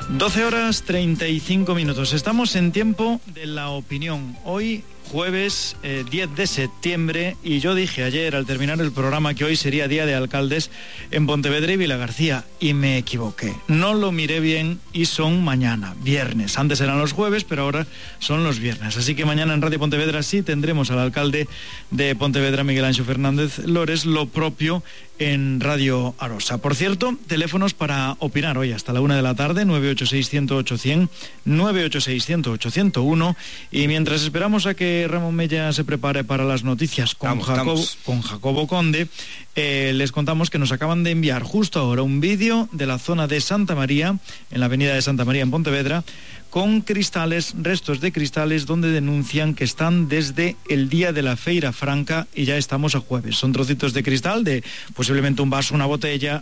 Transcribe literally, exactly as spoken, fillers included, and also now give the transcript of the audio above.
doce horas treinta y cinco minutos. Estamos en tiempo de la opinión. Hoy, jueves eh, diez de septiembre, y yo dije ayer al terminar el programa que hoy sería Día de Alcaldes en Pontevedra y Vilagarcía, y me equivoqué. No lo miré bien y son mañana, viernes. Antes eran los jueves, pero ahora son los viernes. Así que mañana en Radio Pontevedra sí tendremos al alcalde de Pontevedra, Miguel Anxo Fernández Lores, lo propio en Radio Arosa. Por cierto, teléfonos para opinar hoy hasta la una de la tarde, nueve ocho seis cero cero ocho cero cero, nueve ocho seis cero cero ocho cero uno, y mientras esperamos a que Ramón Mella se prepare para las noticias con, estamos, Jacobo, estamos. con Jacobo Conde, eh, les contamos que nos acaban de enviar justo ahora un vídeo de la zona de Santa María, en la avenida de Santa María en Pontevedra, con cristales, restos de cristales, donde denuncian que están desde el día de la Feira Franca y ya estamos a jueves. Son trocitos de cristal, de posiblemente un vaso, una botella,